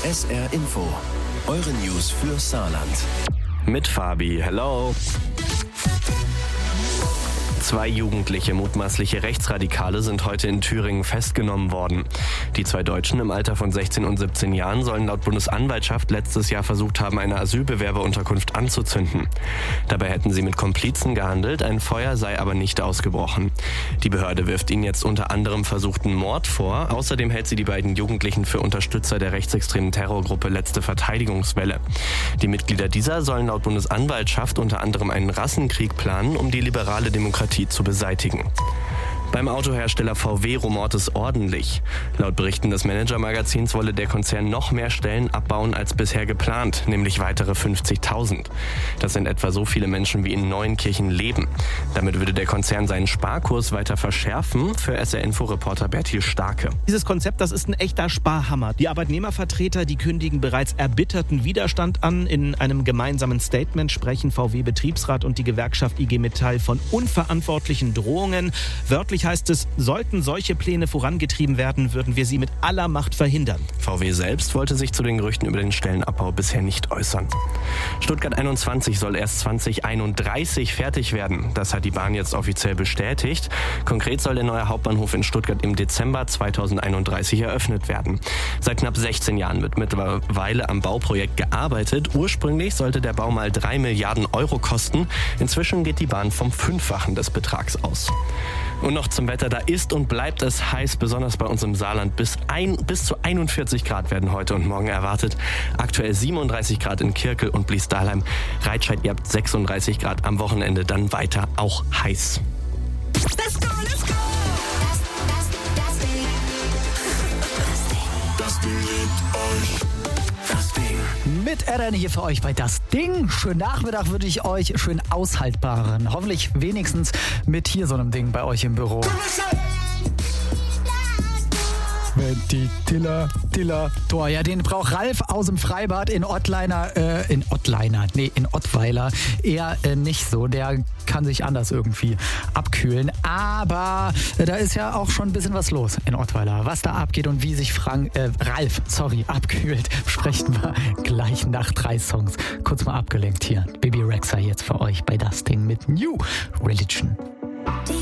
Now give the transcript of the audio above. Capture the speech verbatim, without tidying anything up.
S R Info. Eure News für Saarland. Mit Fabi, hello. Zwei jugendliche mutmaßliche Rechtsradikale sind heute in Thüringen festgenommen worden. Die zwei Deutschen im Alter von sechzehn und siebzehn Jahren sollen laut Bundesanwaltschaft letztes Jahr versucht haben, eine Asylbewerberunterkunft anzuzünden. Dabei hätten sie mit Komplizen gehandelt, ein Feuer sei aber nicht ausgebrochen. Die Behörde wirft ihnen jetzt unter anderem versuchten Mord vor. Außerdem hält sie die beiden Jugendlichen für Unterstützer der rechtsextremen Terrorgruppe Letzte Verteidigungswelle. Die Mitglieder dieser sollen laut Bundesanwaltschaft unter anderem einen Rassenkrieg planen, um die liberale Demokratie zu beseitigen. Beim Autohersteller V W rumort es ordentlich. Laut Berichten des Manager-Magazins wolle der Konzern noch mehr Stellen abbauen als bisher geplant, nämlich weitere fünfzigtausend. Das sind etwa so viele Menschen wie in Neuenkirchen leben. Damit würde der Konzern seinen Sparkurs weiter verschärfen, für S R-Info-Reporter Bertil Starke. Dieses Konzept, das ist ein echter Sparhammer. Die Arbeitnehmervertreter, die kündigen bereits erbitterten Widerstand an. In einem gemeinsamen Statement sprechen V W-Betriebsrat und die Gewerkschaft I G Metall von unverantwortlichen Drohungen. Wörtlich heißt es, sollten solche Pläne vorangetrieben werden, würden wir sie mit aller Macht verhindern. V W selbst wollte sich zu den Gerüchten über den Stellenabbau bisher nicht äußern. Stuttgart einundzwanzig soll erst zwanzig einunddreißig fertig werden. Das hat die Bahn jetzt offiziell bestätigt. Konkret soll der neue Hauptbahnhof in Stuttgart im Dezember zweitausendeinunddreißig eröffnet werden. Seit knapp sechzehn Jahren wird mittlerweile am Bauprojekt gearbeitet. Ursprünglich sollte der Bau mal drei Milliarden Euro kosten. Inzwischen geht die Bahn vom Fünffachen des Betrags aus. Und noch zum Wetter, da ist und bleibt es heiß, besonders bei uns im Saarland. Bis, ein, bis zu einundvierzig Grad werden heute und morgen erwartet. Aktuell siebenunddreißig Grad in Kirkel und Bliesdahlheim. Reitscheid, ihr habt sechsunddreißig Grad, am Wochenende dann weiter auch heiß. Let's go, let's go! Das, das, das Ding. Das Ding liebt euch. Das Ding. Mit Eren hier für euch bei Das Ding. Schönen Nachmittag würde ich euch, schön aushaltbaren. Hoffentlich wenigstens mit hier so einem Ding bei euch im Büro. Wenn die Tiller, Tiller, Tor. Ja, den braucht Ralf aus dem Freibad in Ottliner, äh, in Ottliner, nee, in Ottweiler eher äh, nicht so. Der kann sich anders irgendwie abkühlen. Aber äh, da ist ja auch schon ein bisschen was los in Ottweiler. Was da abgeht und wie sich Frank, äh, Ralf, sorry, abkühlt, sprechen wir gleich nach drei Songs. Kurz mal abgelenkt hier. Baby Rexha jetzt für euch bei Das Ding mit New Religion. Die